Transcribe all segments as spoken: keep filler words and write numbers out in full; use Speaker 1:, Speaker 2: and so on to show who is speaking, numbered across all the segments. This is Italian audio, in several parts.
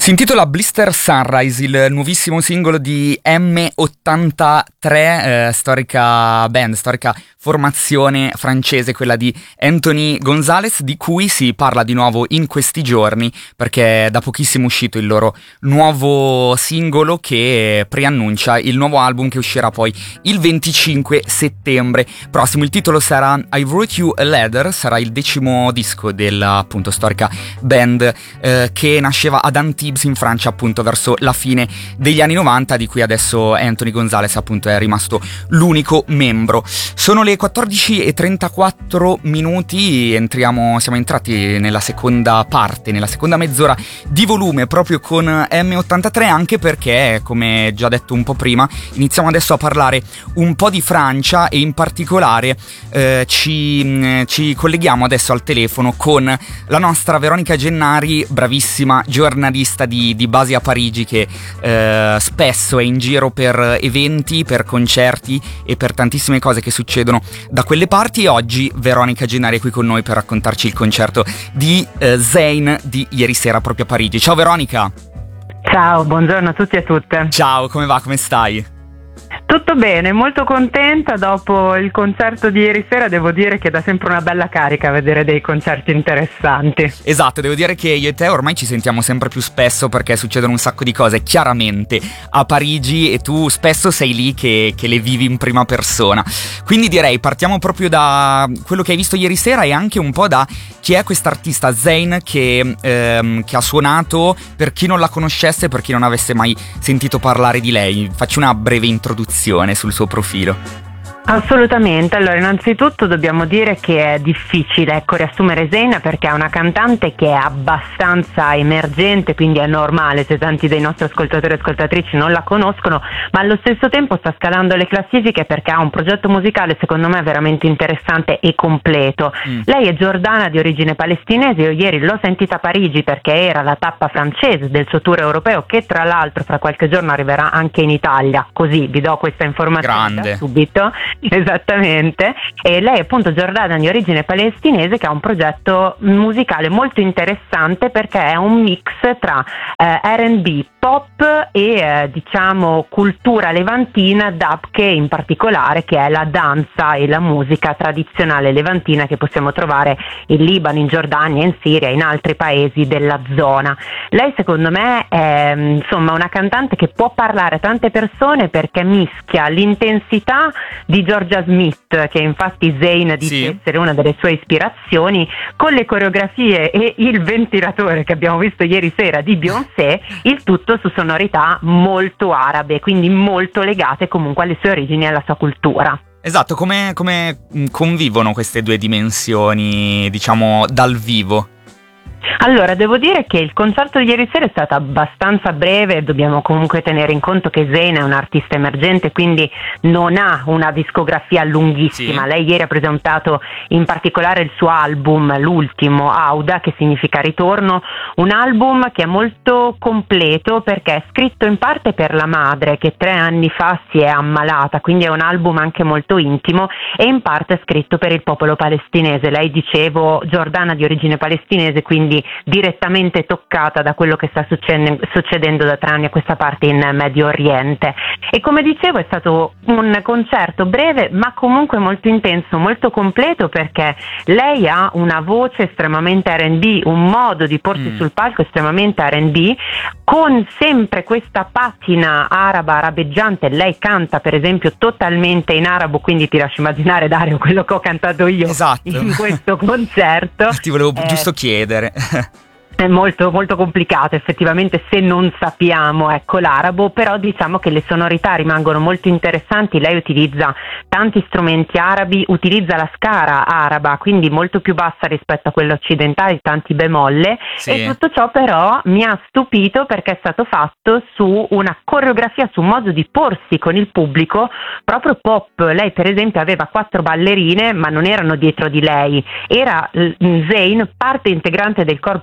Speaker 1: Si intitola Blister Sunrise, il nuovissimo singolo di emme ottantatré, eh, storica band, storica formazione francese, quella di Anthony Gonzalez, di cui si parla di nuovo in questi giorni perché è da pochissimo uscito il loro nuovo singolo che preannuncia il nuovo album che uscirà poi il venticinque settembre prossimo. Il titolo sarà I Wrote You a Letter, sarà il decimo disco della appunto storica band eh, che nasceva ad Antibes in Francia appunto verso la fine degli anni novanta, di cui adesso Anthony Gonzalez appunto è rimasto l'unico membro. Sono le quattordici e trentaquattro minuti, entriamo, siamo entrati nella seconda parte, nella seconda mezz'ora di volume proprio con emme ottantatré, anche perché, come già detto un po' prima, iniziamo adesso a parlare un po' di Francia e in particolare eh, ci, ci colleghiamo adesso al telefono con la nostra Veronica Gennari, bravissima giornalista di, di base a Parigi, che eh, spesso è in giro per eventi, per concerti e per tantissime cose che succedono da quelle parti. E oggi Veronica Gennari è qui con noi per raccontarci il concerto di eh, Zayn di ieri sera proprio a Parigi. Ciao Veronica!
Speaker 2: Ciao, buongiorno a tutti e a tutte.
Speaker 1: Ciao, come va? Come stai?
Speaker 2: Tutto bene, molto contenta. Dopo il concerto di ieri sera devo dire che dà sempre una bella carica vedere dei concerti interessanti.
Speaker 1: Esatto, devo dire che io e te ormai ci sentiamo sempre più spesso perché succedono un sacco di cose chiaramente a Parigi e tu spesso sei lì che, che le vivi in prima persona. Quindi direi partiamo proprio da quello che hai visto ieri sera e anche un po' da chi è quest'artista Zayn che, ehm, che ha suonato, per chi non la conoscesse, per chi non avesse mai sentito parlare di lei. Facci una breve introduzione sul suo profilo.
Speaker 2: Assolutamente. Allora, innanzitutto dobbiamo dire che è difficile, ecco, riassumere Zayn, perché è una cantante che è abbastanza emergente, quindi è normale se tanti dei nostri ascoltatori e ascoltatrici non la conoscono, ma allo stesso tempo sta scalando le classifiche perché ha un progetto musicale secondo me veramente interessante e completo. Mm. Lei è giordana di origine palestinese. Io ieri l'ho sentita a Parigi perché era la tappa francese del suo tour europeo, che tra l'altro fra qualche giorno arriverà anche in Italia, così vi do questa informazione da subito. Esattamente. E lei è appunto giordana di origine palestinese, che ha un progetto musicale molto interessante perché è un mix tra eh, erre and bi, pop e eh, diciamo cultura levantina, dabke in particolare, che è la danza e la musica tradizionale levantina che possiamo trovare in Libano, in Giordania, in Siria e in altri paesi della zona. Lei secondo me è insomma una cantante che può parlare a tante persone perché mischia l'intensità di Georgia Smith, che infatti Zayn dice sì. essere una delle sue ispirazioni, con le coreografie e il ventilatore che abbiamo visto ieri sera di Beyoncé, il tutto su sonorità molto arabe, quindi molto legate comunque alle sue origini e alla sua cultura.
Speaker 1: Esatto, come, come convivono queste due dimensioni, diciamo, dal vivo?
Speaker 2: Allora, devo dire che il concerto di ieri sera è stato abbastanza breve. Dobbiamo comunque tenere in conto che Zayn è un artista emergente, quindi non ha una discografia lunghissima. Sì. Lei ieri ha presentato in particolare il suo album, l'ultimo, Auda, che significa ritorno, un album che è molto completo perché è scritto in parte per la madre che tre anni fa si è ammalata, quindi è un album anche molto intimo, e in parte è scritto per il popolo palestinese. Lei, dicevo, giordana di origine palestinese, quindi direttamente toccata da quello che sta succedendo, succedendo da tre anni a questa parte in Medio Oriente. E come dicevo è stato un concerto breve ma comunque molto intenso, molto completo, perché lei ha una voce estremamente erre and bi, un modo di porsi mm. sul palco estremamente erre and bi, con sempre questa patina araba, arabeggiante. Lei canta per esempio totalmente in arabo, quindi ti lascio immaginare, Dario, quello che ho cantato io
Speaker 1: esatto.
Speaker 2: in questo concerto.
Speaker 1: Ti volevo
Speaker 2: eh,
Speaker 1: giusto chiedere.
Speaker 2: È molto molto complicato effettivamente se non sappiamo ecco l'arabo, però diciamo che le sonorità rimangono molto interessanti. Lei utilizza tanti strumenti arabi, utilizza la scala araba, quindi molto più bassa rispetto a quella occidentale, tanti bemolle, sì. E tutto ciò però mi ha stupito perché è stato fatto su una coreografia, su un modo di porsi con il pubblico proprio pop. Lei per esempio aveva quattro ballerine ma non erano dietro di lei, era Zayn parte integrante del corpo di ballo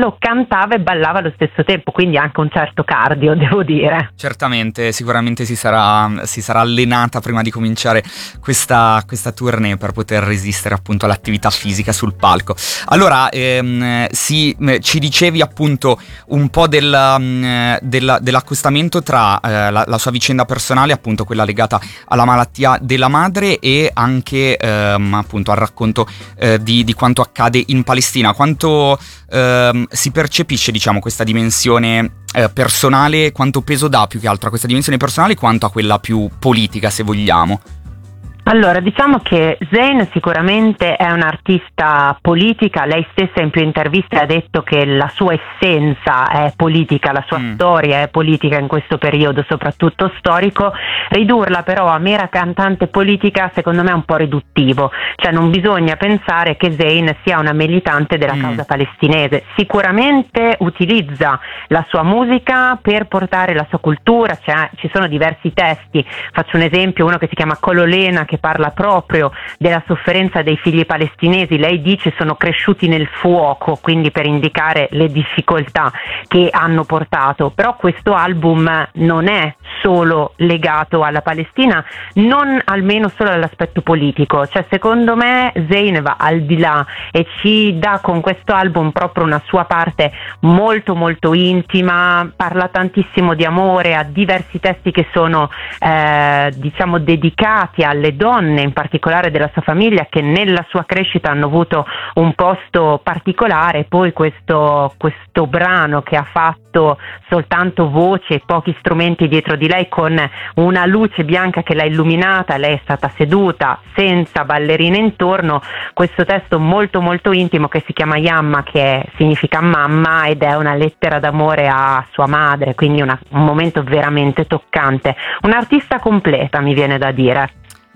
Speaker 2: ballo, cantava e ballava allo stesso tempo, quindi anche un certo cardio, devo dire.
Speaker 1: Certamente, sicuramente si sarà, si sarà allenata prima di cominciare questa, questa tournée per poter resistere appunto all'attività fisica sul palco. Allora, ehm, si, ci dicevi appunto un po' del, del, dell'accostamento tra eh, la, la sua vicenda personale, appunto quella legata alla malattia della madre, e anche ehm, appunto al racconto eh, di, di quanto accade in Palestina. Quanto ehm, si percepisce, diciamo, questa dimensione eh, personale, quanto peso dà più che altro a questa dimensione personale quanto a quella più politica, se vogliamo?
Speaker 2: Allora, diciamo che Zayn sicuramente è un'artista politica, lei stessa in più interviste ha detto che la sua essenza è politica, la sua mm. storia è politica in questo periodo, soprattutto storico. Ridurla però a mera cantante politica secondo me è un po' riduttivo, cioè non bisogna pensare che Zayn sia una militante della mm. causa palestinese, sicuramente utilizza la sua musica per portare la sua cultura, cioè, ci sono diversi testi, faccio un esempio, uno che si chiama Cololena, che parla proprio della sofferenza dei figli palestinesi. Lei dice sono cresciuti nel fuoco, quindi per indicare le difficoltà che hanno portato. Però questo album non è solo legato alla Palestina, non almeno solo all'aspetto politico, cioè secondo me Zayn va al di là e ci dà con questo album proprio una sua parte molto molto intima, parla tantissimo di amore, ha diversi testi che sono eh, diciamo dedicati alle donne, in particolare della sua famiglia, che nella sua crescita hanno avuto un posto particolare. Poi questo, questo brano che ha fatto soltanto voce e pochi strumenti dietro di lei, con una luce bianca che l'ha illuminata, lei è stata seduta senza ballerine intorno, questo testo molto molto intimo che si chiama Yamma, che significa mamma, ed è una lettera d'amore a sua madre, quindi una, un momento veramente toccante, un'artista completa, mi viene da dire.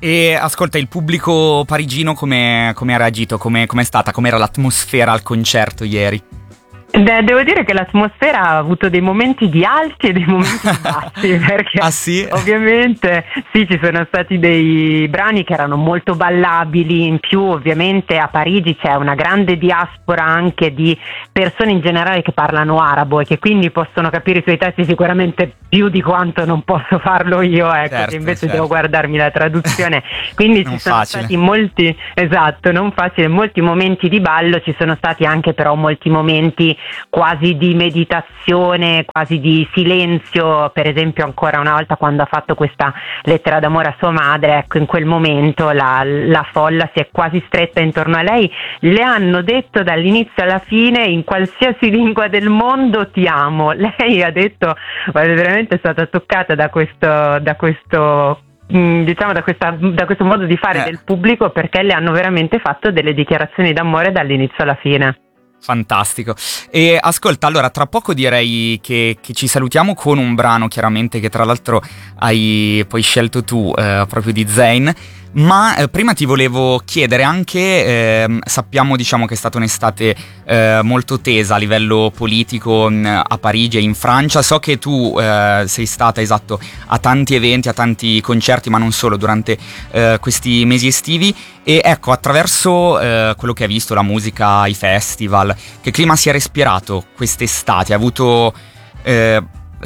Speaker 1: E ascolta, il pubblico parigino come ha reagito? Come è stata? Com'era l'atmosfera al concerto ieri?
Speaker 2: Beh, devo dire che l'atmosfera ha avuto dei momenti di alti e dei momenti di bassi, perché
Speaker 1: ah, sì?
Speaker 2: ovviamente sì, ci sono stati dei brani che erano molto ballabili, in più ovviamente a Parigi c'è una grande diaspora anche di persone in generale che parlano arabo e che quindi possono capire i suoi testi sicuramente più di quanto non posso farlo io, ecco, certo, che invece certo. devo guardarmi la traduzione, quindi ci sono facile. stati molti, esatto, non facile, molti momenti di ballo, ci sono stati anche però molti momenti quasi di meditazione, quasi di silenzio, per esempio ancora una volta quando ha fatto questa lettera d'amore a sua madre, ecco, in quel momento la, la folla si è quasi stretta intorno a lei, le hanno detto dall'inizio alla fine in qualsiasi lingua del mondo ti amo, lei ha detto, guarda, veramente è stata toccata da questo, da questo diciamo da, questa, da questo modo di fare eh. del pubblico, perché le hanno veramente fatto delle dichiarazioni d'amore dall'inizio alla fine.
Speaker 1: Fantastico. E ascolta, allora tra poco direi che, che ci salutiamo con un brano chiaramente che tra l'altro hai poi scelto tu, eh, proprio di Zayn, ma eh, prima ti volevo chiedere anche, eh, sappiamo diciamo che è stata un'estate eh, molto tesa a livello politico mh, a Parigi e in Francia, so che tu eh, sei stata esatto a tanti eventi, a tanti concerti, ma non solo, durante eh, questi mesi estivi, e ecco, attraverso eh, quello che hai visto, la musica, i festival, che clima si è respirato quest'estate? Hai avuto eh,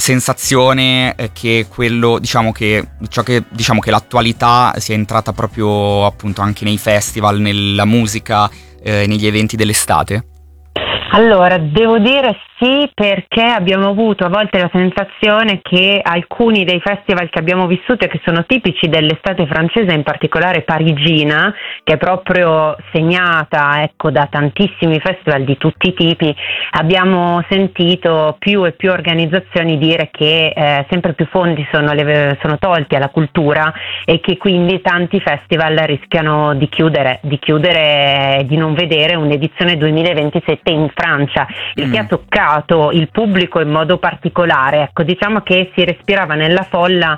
Speaker 1: sensazione che quello, diciamo che ciò che diciamo che l'attualità sia entrata proprio appunto anche nei festival, nella musica, eh, negli eventi dell'estate?
Speaker 2: Allora, devo dire sì, perché abbiamo avuto a volte la sensazione che alcuni dei festival che abbiamo vissuto e che sono tipici dell'estate francese, in particolare parigina, che è proprio segnata, ecco, da tantissimi festival di tutti i tipi, abbiamo sentito più e più organizzazioni dire che eh, sempre più fondi sono, le, sono tolti alla cultura e che quindi tanti festival rischiano di chiudere, di chiudere e di non vedere un'edizione duemilaventisette in Francia, il mm. che ha toccato il pubblico in modo particolare. Ecco, diciamo che si respirava nella folla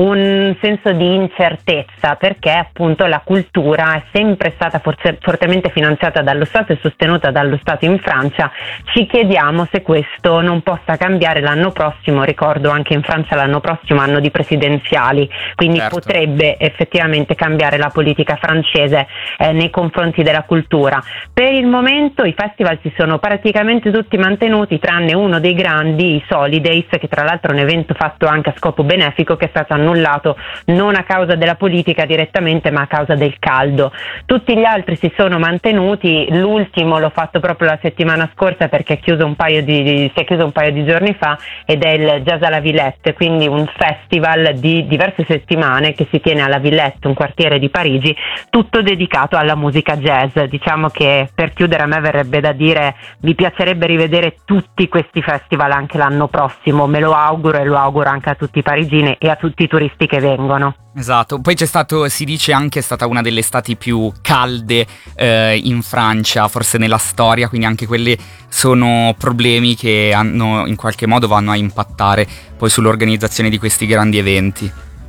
Speaker 2: un senso di incertezza, perché appunto la cultura è sempre stata forse, fortemente finanziata dallo Stato e sostenuta dallo Stato in Francia. Ci chiediamo se questo non possa cambiare l'anno prossimo, ricordo anche in Francia l'anno prossimo anno di presidenziali, quindi certo. potrebbe effettivamente cambiare la politica francese eh, nei confronti della cultura. Per il momento i festival si sono parecchio praticamente tutti mantenuti, tranne uno dei grandi, i Solidays, che tra l'altro è un evento fatto anche a scopo benefico, che è stato annullato non a causa della politica direttamente, ma a causa del caldo. Tutti gli altri si sono mantenuti, l'ultimo l'ho fatto proprio la settimana scorsa perché è chiuso un paio di, si è chiuso un paio di giorni fa, ed è il Jazz à la Villette, quindi un festival di diverse settimane che si tiene alla Villette, un quartiere di Parigi, tutto dedicato alla musica jazz. Diciamo che per chiudere a me verrebbe da dire, mi piacerebbe rivedere tutti questi festival anche l'anno prossimo, me lo auguro e lo auguro anche a tutti i parigini e a tutti i turisti che vengono.
Speaker 1: Esatto, poi c'è stato, si dice anche, è stata una delle estati più calde eh, in Francia, forse nella storia, quindi anche quelli sono problemi che hanno, in qualche modo vanno a impattare poi sull'organizzazione di questi grandi eventi.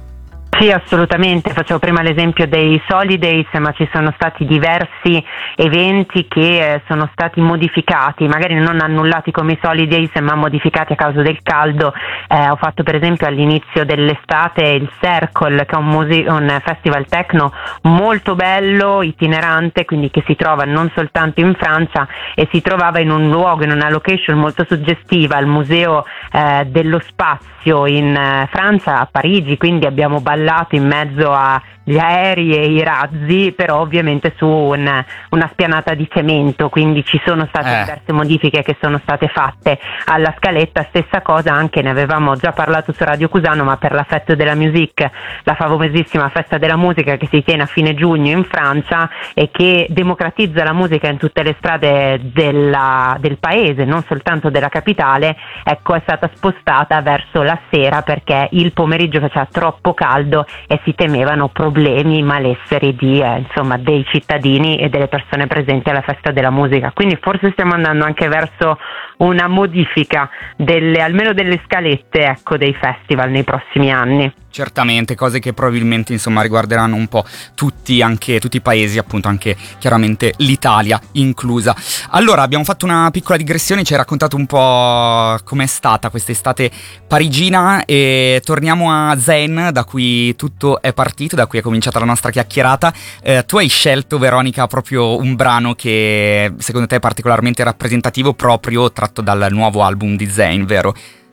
Speaker 2: Sì, assolutamente, facevo prima l'esempio dei Solidays, ma ci sono stati diversi eventi che eh, sono stati modificati, magari non annullati come i Solidays, ma modificati a causa del caldo. Eh, ho fatto per esempio all'inizio dell'estate il Circle, che è un, muse- un festival techno molto bello, itinerante, quindi che si trova non soltanto in Francia, e si trovava in un luogo, in una location molto suggestiva, il Museo eh, dello Spazio in eh, Francia, a Parigi, quindi abbiamo ballato in mezzo agli aerei e i razzi, però ovviamente su un, una spianata di cemento, quindi ci sono state eh. diverse modifiche che sono state fatte alla scaletta. Stessa cosa anche, ne avevamo già parlato su Radio Cusano, ma per la Fête de la Musique, la famosissima festa della musica che si tiene a fine giugno in Francia e che democratizza la musica in tutte le strade della, del paese, non soltanto della capitale, ecco, è stata spostata verso la sera perché il pomeriggio faceva troppo caldo e si temevano problemi, malesseri di, eh, insomma, dei cittadini e delle persone presenti alla festa della musica. Quindi forse stiamo andando anche verso una modifica delle, almeno delle scalette, ecco, dei festival nei prossimi anni.
Speaker 1: Certamente, cose che probabilmente insomma riguarderanno un po' tutti, anche tutti i paesi, appunto anche chiaramente l'Italia inclusa. Allora, abbiamo fatto una piccola digressione, ci hai raccontato un po' com'è stata quest'estate parigina e torniamo a Zayn, da cui tutto è partito, da cui è cominciata la nostra chiacchierata. Eh, tu hai scelto, Veronica, proprio un brano che secondo te è particolarmente rappresentativo, proprio tratto dal nuovo album di Zayn, vero?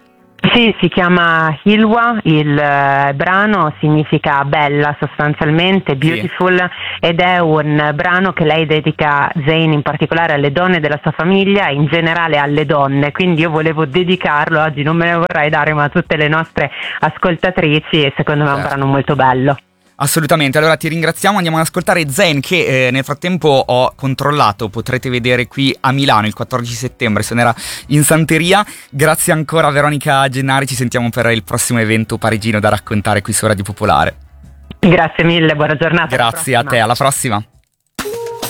Speaker 2: Sì, si chiama Hilwa, il eh, brano significa bella sostanzialmente, beautiful, sì. Ed è un brano che lei dedica, Zayn in particolare, alle donne della sua famiglia e in generale alle donne, quindi io volevo dedicarlo oggi, non me ne vorrei dare, ma a tutte le nostre ascoltatrici, e secondo me è un brano molto bello.
Speaker 1: Assolutamente, allora ti ringraziamo, andiamo ad ascoltare Zayn, che eh, nel frattempo ho controllato, potrete vedere qui a Milano il quattordici settembre, suonerà in Santeria. Grazie ancora Veronica Gennari, ci sentiamo per il prossimo evento parigino da raccontare qui su Radio Popolare.
Speaker 2: Grazie mille, buona giornata.
Speaker 1: Grazie a te, alla prossima.